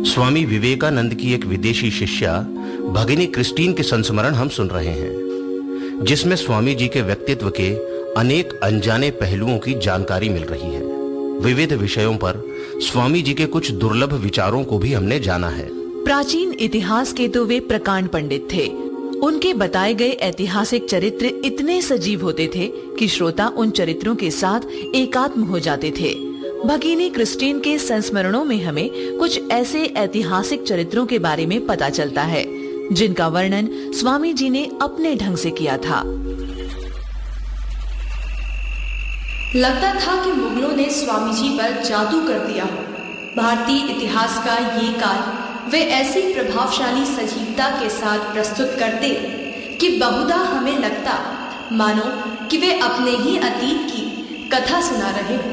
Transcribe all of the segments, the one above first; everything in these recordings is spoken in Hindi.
स्वामी विवेकानंद की एक विदेशी शिष्या भगिनी क्रिस्टीन के संस्मरण हम सुन रहे हैं, जिसमें स्वामी जी के व्यक्तित्व के अनेक अनजाने पहलुओं की जानकारी मिल रही है। विविध विषयों पर स्वामी जी के कुछ दुर्लभ विचारों को भी हमने जाना है। प्राचीन इतिहास के तो वे प्रकांड पंडित थे। उनके बताए गए ऐतिहासिक चरित्र इतने सजीव होते थे कि श्रोता उन चरित्रों के साथ एकात्म हो जाते थे। भगिनी क्रिस्टीन के संस्मरणों में हमें कुछ ऐसे ऐतिहासिक चरित्रों के बारे में पता चलता है जिनका वर्णन स्वामी जी ने अपने ढंग से किया था। लगता था कि मुगलों ने स्वामी जी पर जादू कर दिया हो। भारतीय इतिहास का ये काल वे ऐसी प्रभावशाली सजीवता के साथ प्रस्तुत करते कि बहुधा हमें लगता मानो कि वे अपने ही अतीत की कथा सुना रहे हों।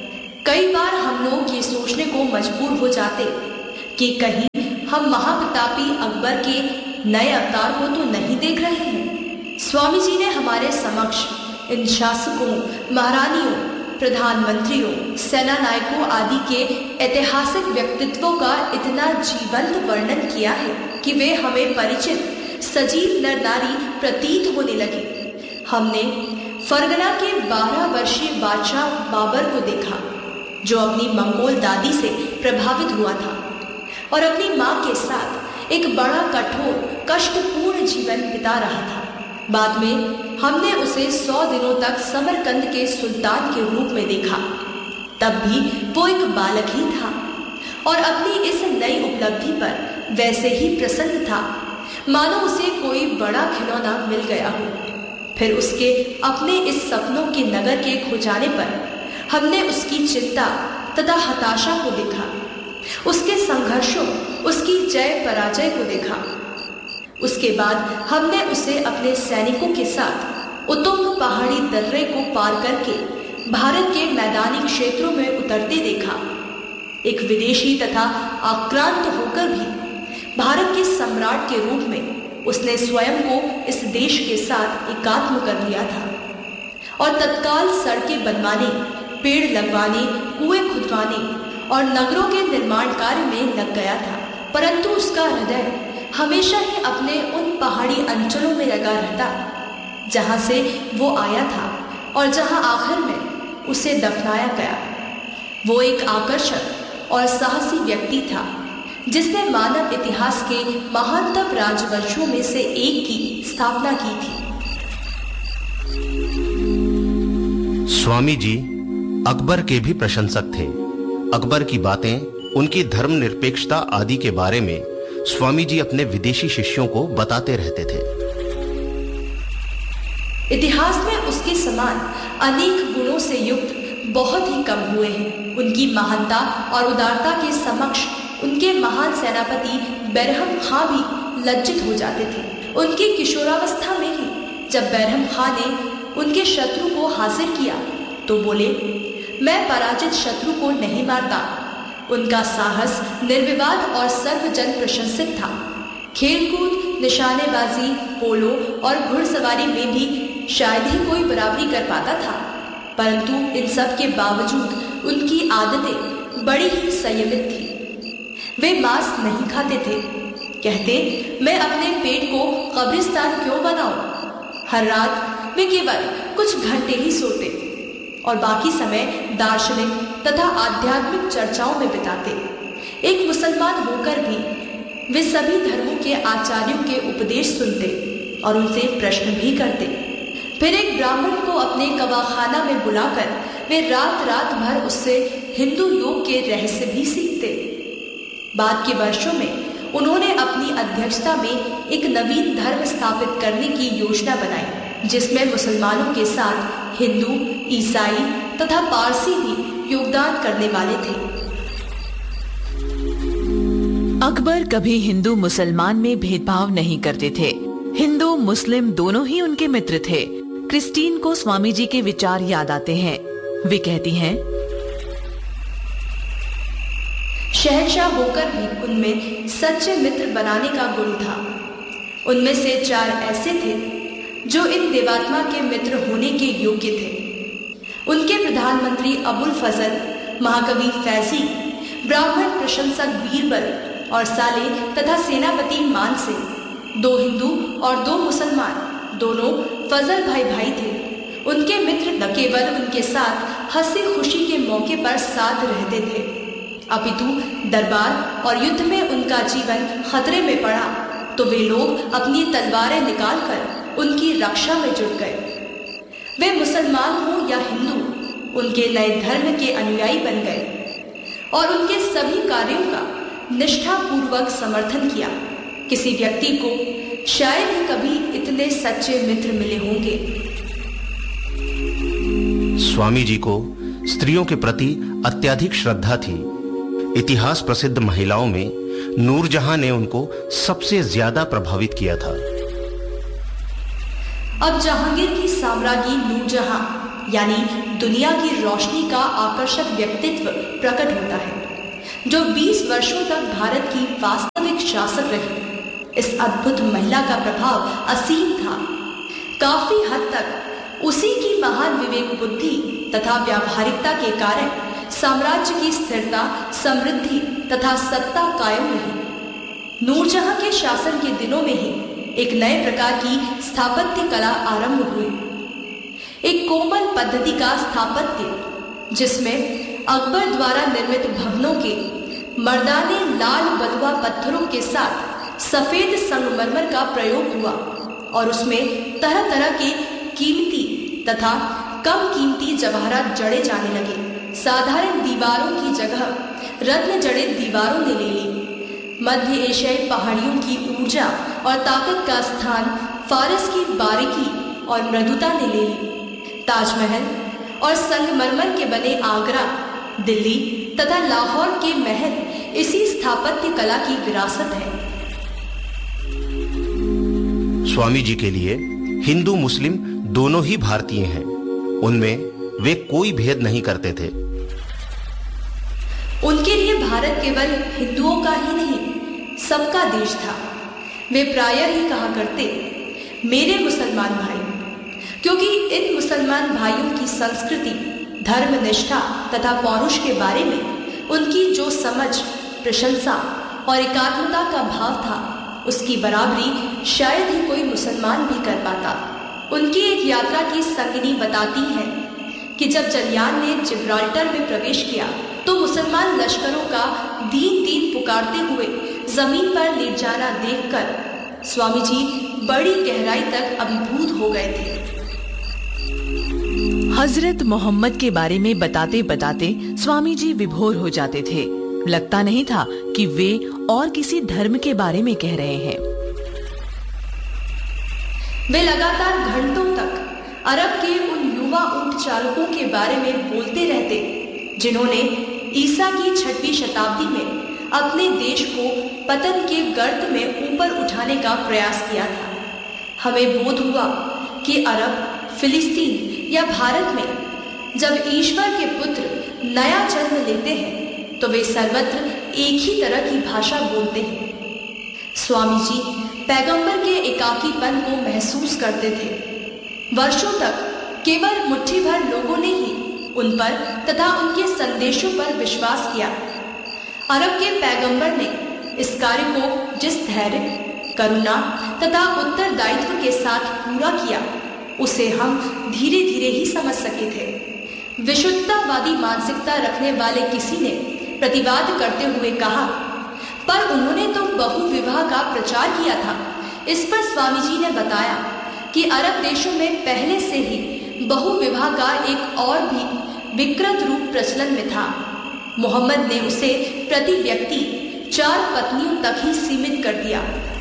कई बार हम लोग ये सोचने को मजबूर हो जाते कि कहीं हम महाप्रतापी अकबर के नए अवतार को तो नहीं देख रहे हैं। स्वामी जी ने हमारे समक्ष इन शासकों, महारानियों, प्रधानमंत्रियों, सेना नायकों आदि के ऐतिहासिक व्यक्तित्वों का इतना जीवंत वर्णन किया है कि वे हमें परिचित सजीव नर नारी प्रतीत होने लगे। हमने फरगना के 12 वर्षीय बादशाह बाबर को देखा, जो अपनी मंगोल दादी से प्रभावित हुआ था और अपनी मां के साथ एक बड़ा कठोर कष्टपूर्ण जीवन बिता रहा था। बाद में हमने उसे 100 दिनों तक समरकंद के सुल्तान के रूप में देखा। तब भी वो एक बालक ही था और अपनी इस नई उपलब्धि पर वैसे ही प्रसन्न था मानो उसे कोई बड़ा खिलौना मिल गया हो। फिर उसके अपने इस सपनों के नगर के खो जाने पर हमने उसकी चिंता तथा हताशा को देखा, उसके संघर्षों, उसकी जय पराजय को देखा। उसके बाद हमने उसे अपने सैनिकों के साथ उतुंग पहाड़ी दर्रे को पार करके भारत के मैदानी क्षेत्रों में उतरते देखा। एक विदेशी तथा आक्रांत होकर भी भारत के सम्राट के रूप में उसने स्वयं को इस देश के साथ एकात्म कर लिया था और तत्काल सड़कें बनवाने, पेड़ लगवाने, कुएं खुदवाने और नगरों के निर्माण कार्य में लग गया था। परंतु उसका हृदय हमेशा ही अपने उन पहाड़ी अंचलों में लगा रहता जहां से वो आया था और जहां आखिर में उसे दफनाया गया। वो एक आकर्षक और साहसी व्यक्ति था जिसने मानव इतिहास के महानतम राजवंशों में से एक की स्थापना की थी। स्वामी जी अकबर के भी प्रशंसक थे। अकबर की बातें, उनकी धर्मनिरपेक्षता आदि के बारे में स्वामी जी अपने विदेशी शिष्यों को बताते रहते थे। इतिहास में उसके समान अनेक गुणों से युक्त बहुत ही कम हुए हैं। उनकी महानता और उदारता के समक्ष उनके महान सेनापति बैरहम खां भी लज्जित हो जाते थे। उनकी किशोरावस्था में ही जब बैरहम खां ने उनके शत्रु को हासिल किया तो बोले, मैं पराजित शत्रु को नहीं मारता। उनका साहस निर्विवाद और सर्वजन प्रशंसित था। खेलकूद, निशानेबाजी, पोलो और घुड़सवारी में भी शायद ही कोई बराबरी कर पाता था, परंतु इन सब के बावजूद उनकी आदतें बड़ी ही संयमित थी। वे मांस नहीं खाते थे। कहते, मैं अपने पेट को कब्रिस्तान क्यों बनाऊं? हर रात वे केवल कुछ घंटे ही सोते और बाकी समय दार्शनिक तथा आध्यात्मिक चर्चाओं में बिताते। एक मुसलमान होकर भी वे सभी धर्मों के आचार्यों के उपदेश सुनते और उनसे प्रश्न भी करते। फिर एक ब्राह्मण को अपने कवाखाना में बुलाकर वे रात रात भर उससे हिंदू योग के रहस्य भी सीखते। बाद के वर्षों में उन्होंने अपनी अध्यक्षता में एक नवीन धर्म स्थापित करने की योजना बनाई, जिसमें मुसलमानों के साथ हिंदू, ईसाई तथा पारसी भी योगदान करने वाले थे। अकबर कभी हिंदू मुसलमान में भेदभाव नहीं करते थे। हिंदू मुस्लिम दोनों ही उनके मित्र थे। क्रिस्टीन को स्वामी जी के विचार याद आते हैं। वे कहती हैं, शहंशाह होकर भी उनमें सच्चे मित्र बनाने का गुण था। उनमें से 4 ऐसे थे जो इन देवात्मा के मित्र होने के योग्य थे। उनके प्रधानमंत्री अबुल फजल, महाकवि फैजी, ब्राह्मण प्रशंसक बीरबल और साले तथा सेनापति मान सिंह, 2 हिंदू और 2 मुसलमान, दोनों फजल भाई थे। उनके मित्र न केवल उनके साथ हंसी खुशी के मौके पर साथ रहते थे, अपितु दरबार और युद्ध में उनका जीवन खतरे में पड़ा तो वे लोग अपनी तलवारें निकालकर उनकी रक्षा में जुट गए। वे मुसलमान हो या हिंदू, उनके नए धर्म के अनुयायी बन गए और उनके सभी कार्यों का निष्ठापूर्वक समर्थन किया। किसी व्यक्ति को शायद ही कभी इतने सच्चे मित्र मिले होंगे। स्वामी जी को स्त्रियों के प्रति अत्यधिक श्रद्धा थी। इतिहास प्रसिद्ध महिलाओं में नूरजहां ने उनको सबसे ज्यादा प्रभावित किया था। अब जहांगीर की साम्राज्ञी नूरजहां यानी दुनिया की रोशनी का आकर्षक व्यक्तित्व प्रकट होता है, जो 20 वर्षों तक भारत की वास्तविक शासक रही। इस अद्भुत महिला का प्रभाव असीम था। काफी हद तक उसी की महान विवेक बुद्धि तथा व्यावहारिकता के कारण साम्राज्य की स्थिरता, समृद्धि तथा सत्ता कायम रही। नूरजहां के शासन के दिनों में ही एक नए प्रकार की स्थापत्य कला आरंभ हुई, एक कोमल पद्धति का स्थापत्य, जिसमें अकबर द्वारा निर्मित भवनों के मर्दाने लाल बलुआ पत्थरों के साथ सफेद संगमरमर का प्रयोग हुआ और उसमें तरह तरह के कीमती तथा कम कीमती जवाहरात जड़े जाने लगे। साधारण दीवारों की जगह रत्न जड़ित दीवारों ने ले ली। मध्य एशियाई पहाड़ियों की ऊर्जा और ताकत का स्थान फारस की बारीकी और मृदुता ने ले ली। ताजमहल और संगमरमर के बने आगरा, दिल्ली तथा लाहौर के महल इसी स्थापत्य कला की विरासत है। स्वामी जी के लिए हिंदू मुस्लिम दोनों ही भारतीय हैं। उनमें वे कोई भेद नहीं करते थे। उनके लिए भारत केवल हिंदुओं का ही नहीं, सबका देश था। वे प्रायः ही कहा करते, मेरे मुसलमान भाई, क्योंकि इन मुसलमान भाइयों की संस्कृति, धर्म निष्ठा तथा पौरुष के बारे में उनकी जो समझ, प्रशंसा और एकात्मता का भाव था, उसकी बराबरी शायद ही कोई मुसलमान भी कर पाता। उनकी एक यात्रा की संगिनी बताती है कि जब जलियान ने जिब्राल्टर में प्रवेश किया तो मुसलमान लश्करों का दीन दीन पुकारते हुए जमीन पर लेट जाना देखकर स्वामी जी बड़ी गहराई तक अभिभूत हो गए थे। हजरत मोहम्मद के बारे में बताते बताते स्वामी जी विभोर हो जाते थे। लगता नहीं था कि वे और किसी धर्म के बारे में कह रहे हैं। वे लगातार घंटों तक अरब के उन युवा ऊंट चालकों के बारे में बोलते रहते जिन्होंने ईसा की 6वीं शताब्दी में अपने देश को पतन के गर्त में ऊपर उठाने का प्रयास किया था। हमें बोध हुआ कि अरब, फिलिस्तीन या भारत में जब ईश्वर के पुत्र नया जन्म लेते हैं तो वे सर्वत्र एक ही तरह की भाषा बोलते हैं। स्वामी जी पैगंबर के एकाकीपन को महसूस करते थे। वर्षों तक केवल मुट्ठी भर लोगों ने ही उन पर तथा उनके संदेशों पर विश्वास किया। अरब के पैगंबर ने इस कार्य को जिस धैर्य, करुणा तथा उत्तरदायित्व के साथ पूरा किया, उसे हम धीरे धीरे ही समझ सके थे। विशुद्धतावादी मानसिकता रखने वाले किसी ने प्रतिवाद करते हुए कहा, पर उन्होंने तो बहुविवाह का प्रचार किया था। इस पर स्वामी जी ने बताया कि अरब देशों में पहले से ही बहुविवाह का एक और भी विकृत रूप प्रचलन में था। मोहम्मद ने उसे प्रति व्यक्ति 4 पत्नियों तक ही सीमित कर दिया।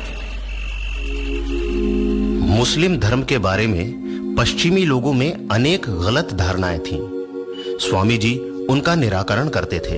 मुस्लिम धर्म के बारे में पश्चिमी लोगों में अनेक गलत धारणाएं थीं। स्वामी जी उनका निराकरण करते थे।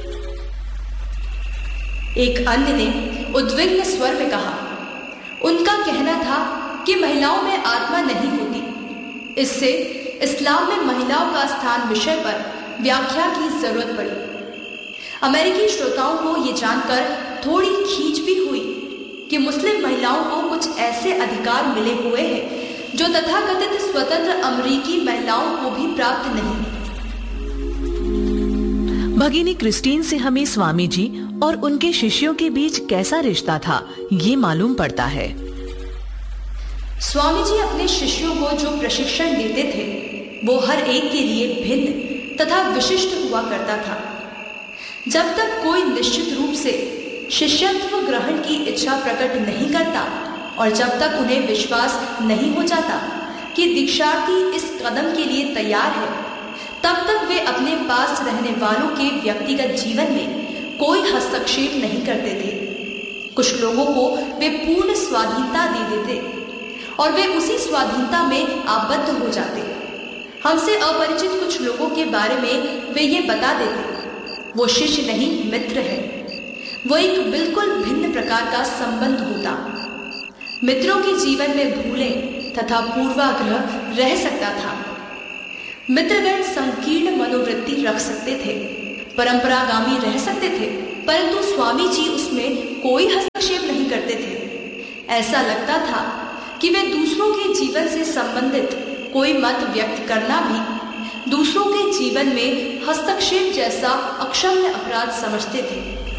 एक अन्य ने उद्विग्न स्वर में कहा, उनका कहना था कि महिलाओं में आत्मा नहीं होती। इससे इस्लाम में महिलाओं का स्थान विषय पर व्याख्या की जरूरत पड़ी। अमेरिकी श्रोताओं को ये जानकर थोड़ी खींच भी हुई कि मुस्लिम महिलाओं को कुछ ऐसे अधिकार मिले हुए हैं जो तथाकथित स्वतंत्र अमेरिकी महिलाओं को भी प्राप्त नहीं। भगिनी क्रिस्टीन से हमें स्वामी जी और उनके शिष्यों के बीच कैसा रिश्ता था, ये मालूम पड़ता है। स्वामी जी अपने शिष्यों को जो प्रशिक्षण देते थे वो हर एक के लिए भिन्न तथा विशिष्ट हुआ करता था। जब तक कोई निश्चित रूप से शिष्यत्व ग्रहण की इच्छा प्रकट नहीं करता और जब तक उन्हें विश्वास नहीं हो जाता कि दीक्षार्थी इस कदम के लिए तैयार है, तब तक वे अपने पास रहने वालों के व्यक्तिगत जीवन में कोई हस्तक्षेप नहीं करते थे। कुछ लोगों को वे पूर्ण स्वाधीनता दे देते और वे उसी स्वाधीनता में आबद्ध हो जाते। हमसे अपरिचित कुछ लोगों के बारे में वे ये बता देते, वो शिष्य नहीं मित्र है। वो एक बिल्कुल भिन्न प्रकार का संबंध होता। मित्रों के जीवन में भूलें तथा पूर्वाग्रह रह सकता था। मित्रगण संकीर्ण मनोवृत्ति रख सकते थे, परंपरागामी रह सकते थे, परंतु स्वामी जी उसमें कोई हस्तक्षेप नहीं करते थे। ऐसा लगता था कि वे दूसरों के जीवन से संबंधित कोई मत व्यक्त करना भी दूसरों के जीवन में हस्तक्षेप जैसा अक्षम्य अपराध समझते थे।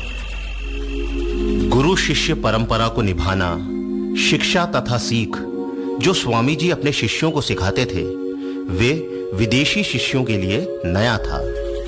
गुरु शिष्य परंपरा को निभाना, शिक्षा तथा सीख जो स्वामी जी अपने शिष्यों को सिखाते थे, वे विदेशी शिष्यों के लिए नया था।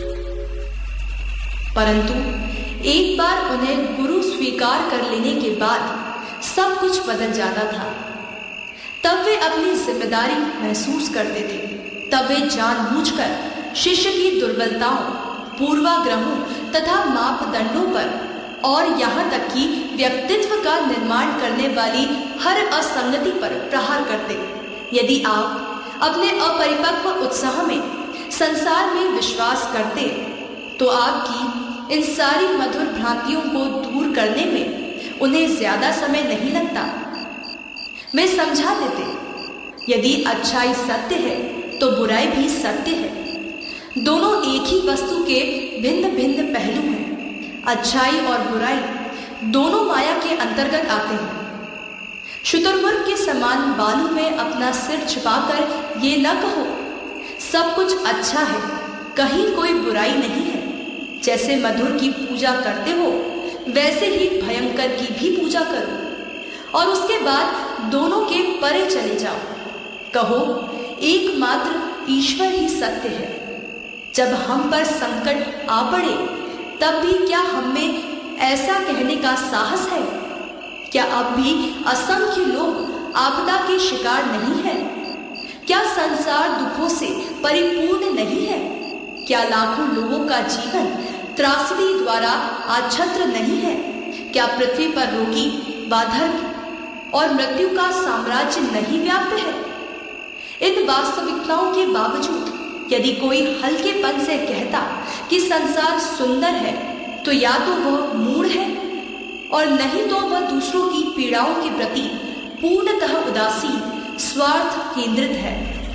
परंतु एक बार उन्हें गुरु स्वीकार कर लेने के बाद सब कुछ बदल जाता था। तब वे अपनी जिम्मेदारी महसूस करते थे। तब वे जानबूझकर शिष्य की दुर्बलताओं, पूर्वाग्रहों तथा मापदंडों पर और यहाँ तक कि व्यक्तित्व का निर्माण करने वाली हर असंगति पर प्रहार करते। यदि आप अपने अपरिपक्व उत्साह में संसार में विश्वास करते तो आपकी इन सारी मधुर भ्रांतियों को दूर करने में उन्हें ज्यादा समय नहीं लगता। वे समझा देते, यदि अच्छाई सत्य है तो बुराई भी सत्य है। दोनों एक ही वस्तु के भिन्न भिन्न पहलू हैं। अच्छाई और बुराई दोनों माया के अंतर्गत आते हैं। शुतुरमुर्ग के समान बालू में अपना सिर छिपाकर ये न कहो सब कुछ अच्छा है, कहीं कोई बुराई नहीं है। जैसे मधुर की पूजा करते हो वैसे ही भयंकर की भी पूजा करो और उसके बाद दोनों के परे चले जाओ। कहो एकमात्र ईश्वर ही सत्य है। जब हम पर संकट आ पड़े तब भी क्या हम में ऐसा कहने का साहस है? क्या अब भी असंख्य लोग आपदा के शिकार नहीं हैं? क्या संसार दुखों से परिपूर्ण नहीं है? क्या लाखों लोगों का जीवन त्रासदी द्वारा आच्छत्र नहीं है? क्या पृथ्वी पर रोगी, वार्धक्य और मृत्यु का साम्राज्य नहीं व्याप्त है? इन वास्तविकताओं के बावजूद यदि कोई हल्केपन से कहता कि संसार सुंदर है तो या तो वह मूढ़ है और नहीं तो वह दूसरों की पीड़ाओं के प्रति पूर्णतः उदासीन, स्वार्थ केंद्रित है।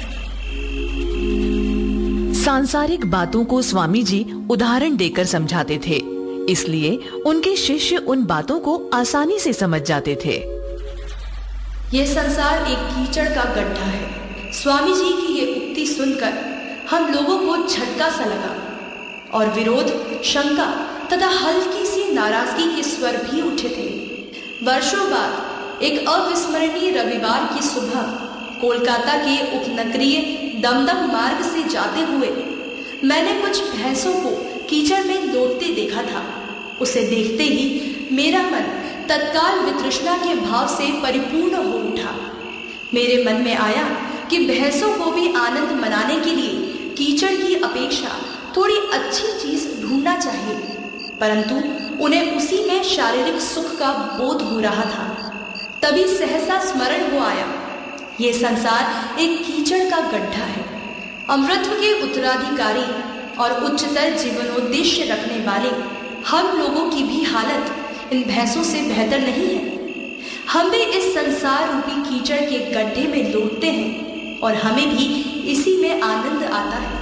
सांसारिक बातों को स्वामी जी उदाहरण देकर समझाते थे, इसलिए उनके शिष्य उन बातों को आसानी से समझ जाते थे। यह संसार एक कीचड़ का गड्ढा है। स्वामी जी की ये उक्ति सुनकर हम लोगों को झटका सा लगा और विरोध, शंका तथा हल्की सी नाराजगी के स्वर भी उठे थे। वर्षों बाद एक अविस्मरणीय रविवार की सुबह कोलकाता के उपनगरीय दमदम मार्ग से जाते हुए मैंने कुछ भैंसों को कीचड़ में लौटते देखा था। उसे देखते ही मेरा मन तत्काल वितृष्णा के भाव से परिपूर्ण हो उठा। मेरे मन में आया कि भैंसों को भी आनंद मनाने के लिए कीचड़ की अपेक्षा थोड़ी अच्छी चीज ढूंढना चाहिए, परंतु उन्हें उसी में शारीरिक सुख का बोध हो रहा था। तभी सहसा स्मरण हो आया, ये संसार एक कीचड़ का गड्ढा है। अमृतत्व के उत्तराधिकारी और उच्चतर जीवनोद्देश्य रखने वाले हम लोगों की भी हालत इन भैंसों से बेहतर नहीं है। हम भी इस संसार रूपी कीचड़ के गड्ढे में लौटते हैं और हमें भी इसी में आनंद आता है।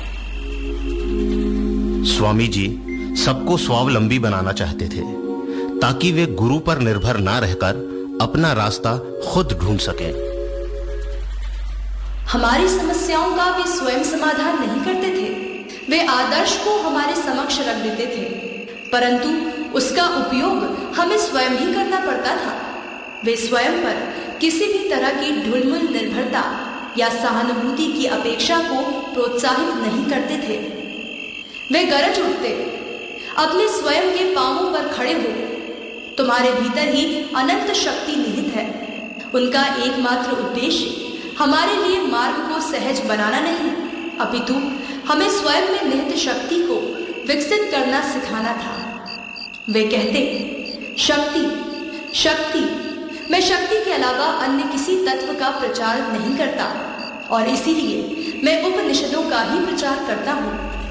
स्वामी जी सबको स्वावलंबी बनाना चाहते थे ताकि वे गुरु पर निर्भर ना रहकर अपना रास्ता खुद ढूंढ सकें। हमारी समस्याओं का वे स्वयं समाधान नहीं करते थे, वे आदर्श को हमारे समक्ष रख देते थे, परंतु उसका उपयोग हमें स्वयं ही करना पड़ता था। वे स्वयं पर किसी भी तरह की ढुलमुल निर्भरता या सहानुभूति की अपेक्षा को प्रोत्साहित नहीं करते थे। वे गरज उठते, अपने स्वयं के पांवों पर खड़े हो, तुम्हारे भीतर ही अनंत शक्ति निहित है। उनका एकमात्र उद्देश्य हमारे लिए मार्ग को सहज बनाना नहीं, अपितु हमें स्वयं में निहित शक्ति को विकसित करना सिखाना था। वे कहते, शक्ति शक्ति, मैं शक्ति के अलावा अन्य किसी तत्व का प्रचार नहीं करता और इसीलिए मैं उपनिषदों का ही प्रचार करता हूं।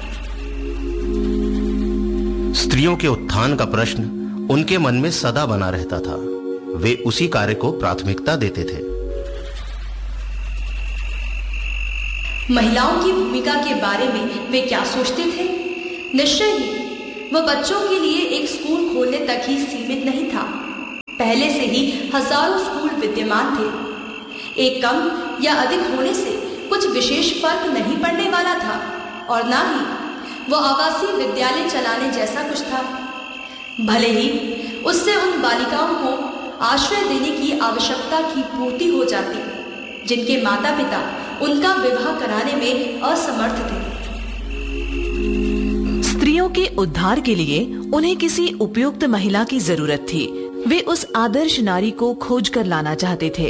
स्त्रियों के उत्थान का प्रश्न उनके मन में सदा बना रहता था। वे उसी कार्य को प्राथमिकता देते थे। महिलाओं की भूमिका के बारे में वे क्या सोचते थे? निश्चय ही वह बच्चों के लिए एक स्कूल खोलने तक ही सीमित नहीं था। पहले से ही हजारों स्कूल विद्यमान थे। एक कम या अधिक होने से कुछ विशेष फर्क नहीं पड़ने वाला था और ना ही वह आवासीय विद्यालय चलाने जैसा कुछ था। भले ही उससे उन बालिकाओं को आश्रय देने की आवश्यकता की पूर्ति हो जाती जिनके माता पिता उनका विवाह कराने में असमर्थ थे। स्त्रियों के उद्धार के लिए उन्हें किसी उपयुक्त महिला की जरूरत थी। वे उस आदर्श नारी को खोज कर लाना चाहते थे।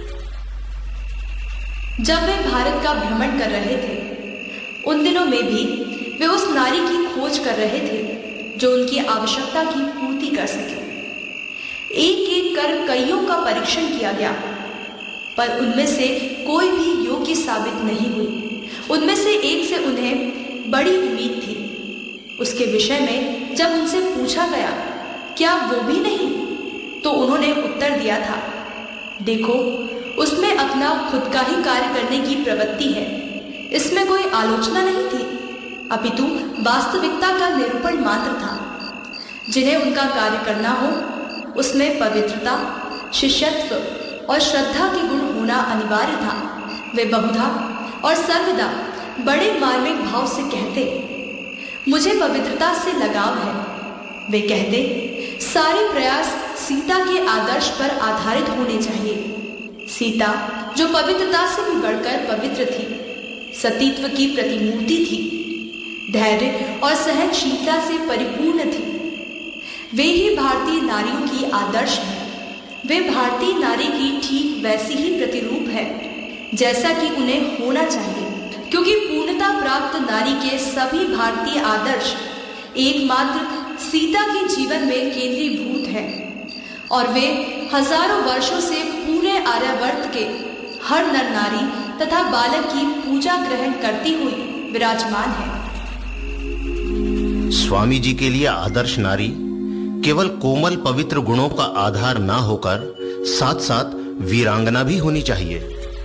जब वे भारत का भ्रमण कर रहे थे, उन दिनों में भी वे उस नारी की खोज कर रहे थे जो उनकी आवश्यकता की पूर्ति कर सके। एक एक कर कईयों का परीक्षण किया गया, पर उनमें से कोई भी योग्य साबित नहीं हुई। उनमें से एक से उन्हें बड़ी उम्मीद थी। उसके विषय में जब उनसे पूछा गया, क्या वो भी नहीं, तो उन्होंने उत्तर दिया था, देखो, उसमें अपना खुद का ही कार्य करने की प्रवृत्ति है। इसमें कोई आलोचना नहीं थी, अपितु वास्तविकता का निरूपण मात्र था। जिन्हें उनका कार्य करना हो, उसमें पवित्रता, शिष्यत्व और श्रद्धा के गुण होना अनिवार्य था। वे बहुधा और सर्वदा बड़े मार्मिक भाव से कहते, मुझे पवित्रता से लगाव है। वे कहते, सारे प्रयास सीता के आदर्श पर आधारित होने चाहिए। सीता जो पवित्रता से भी बढ़कर पवित्र थी, सतीत्व की प्रतिमूर्ति थी, धैर्य और सहनशीलता से परिपूर्ण थी। वे ही भारतीय नारियों की आदर्श है। वे भारतीय नारी की ठीक वैसी ही प्रतिरूप है जैसा कि उन्हें होना चाहिए, क्योंकि पूर्णता प्राप्त नारी के सभी भारतीय आदर्श एकमात्र सीता के जीवन में केंद्रीभूत है और वे हजारों वर्षों से पूरे आर्यावर्त के हर नर नारी तथा बालक की पूजा ग्रहण करती हुई विराजमान है। स्वामी जी के लिए आदर्श नारी केवल कोमल पवित्र गुणों का आधार ना होकर साथ साथ वीरांगना भी होनी चाहिए।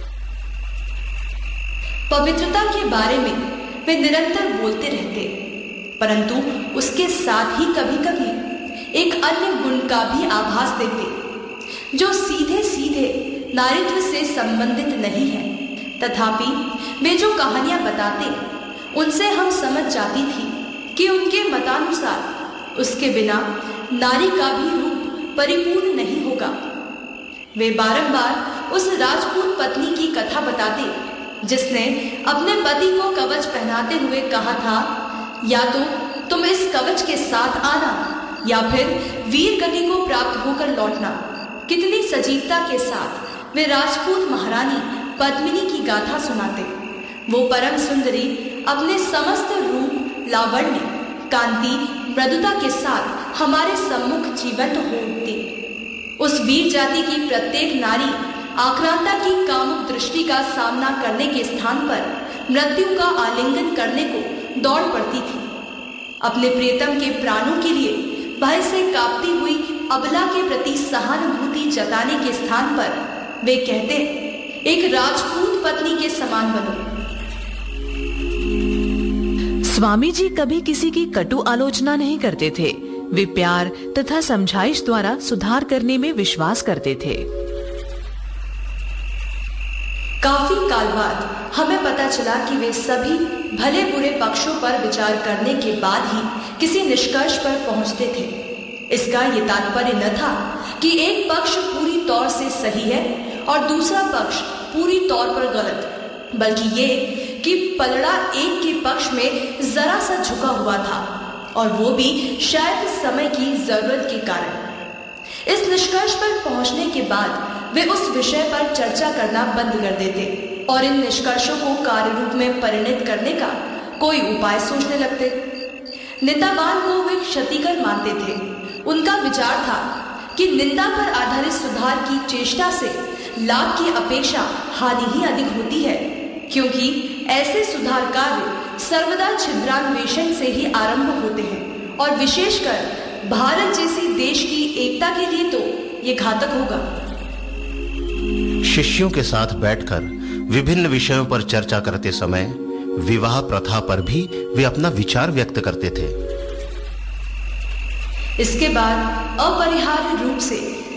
पवित्रता के बारे में वे निरंतर बोलते रहते, परंतु उसके साथ ही कभी कभी एक अन्य गुण का भी आभास देते जो सीधे सीधे नारीत्व से संबंधित नहीं है। तथापि वे जो कहानियां बताते, उनसे हम समझ जाती थी कि उनके मतानुसार उसके बिना नारी का भी रूप परिपूर्ण नहीं होगा। वे बारंबार उस राजपूत पत्नी की कथा बताते जिसने अपने पति को कवच पहनाते हुए कहा था, या तो तुम इस कवच के साथ आना या फिर वीर गति को प्राप्त होकर लौटना। कितनी सजीवता के साथ वे राजपूत महारानी पद्मिनी की गाथा सुनाते। वो परम सुंदरी अपने समस्त रूप, लावण्य, कांति, मृदुता के साथ हमारे सम्मुख जीवंत हो उठती। उस वीर जाति की प्रत्येक नारी आक्रांता की कामुक दृष्टि का सामना करने के स्थान पर मृत्यु का आलिंगन करने को दौड़ पड़ती थी। अपने प्रियतम के प्राणों के लिए भय से कांपती हुई अबला के प्रति सहानुभूति जताने के स्थान पर वे कहते, एक राजपूत पत्नी के समान बनो। स्वामी जी कभी किसी की कटु आलोचना नहीं करते थे। वे प्यार तथा समझाइश द्वारा सुधार करने में विश्वास करते थे। काफी काल बाद हमें पता चला कि वे सभी भले बुरे पक्षों पर विचार करने के बाद ही किसी निष्कर्ष पर पहुंचते थे। इसका ये तात्पर्य न था कि एक पक्ष पूरी तौर से सही है और दूसरा पक्ष पूरी तौर पर गलत, बल्कि ये कि पलड़ा एक के पक्ष में जरा सा झुका हुआ था, और वो भी शायद समय की जरूरत के कारण। इस निष्कर्ष पर पहुंचने के बाद वे उस विषय पर चर्चा करना बंद कर देते और इन निष्कर्षों को कार्य रूप में परिणत करने का कोई उपाय सोचने लगते। निंदावान को वे क्षतिकर मानते थे। उनका विचार था कि निंदा पर आधारित सुधार की चेष्टा से लाभ की अपेक्षा हानि ही अधिक होती है, क्योंकि ऐसे सुधार कार्य सर्वदा छिद्रान्वेषण से ही आरंभ होते हैं और विशेषकर भारत जैसे देश की एकता के लिए तो ये घातक होगा। शिष्यों के साथ बैठकर विभिन्न विषयों पर चर्चा करते समय विवाह प्रथा पर भी वे अपना विचार व्यक्त करते थे। इसके बाद अपरिहार्य रूप से